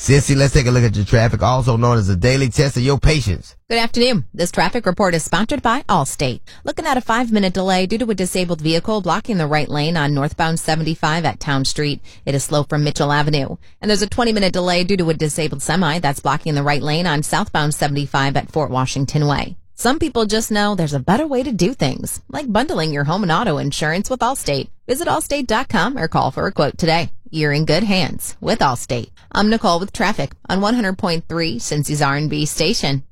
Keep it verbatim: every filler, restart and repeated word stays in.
Sissy, let's take a look at your traffic, also known as a daily test of your patience. Good afternoon. This traffic report is sponsored by Allstate. Looking at a five-minute delay due to a disabled vehicle blocking the right lane on northbound seventy-five at Town Street. It is slow from Mitchell Avenue. And there's a twenty-minute delay due to a disabled semi that's blocking the right lane on southbound seventy-five at Fort Washington Way. Some people just know there's a better way to do things, like bundling your home and auto insurance with Allstate. Visit allstate dot com or call for a quote today. You're in good hands with Allstate. I'm Nicole with traffic on one hundred point three Cincy's R and B station.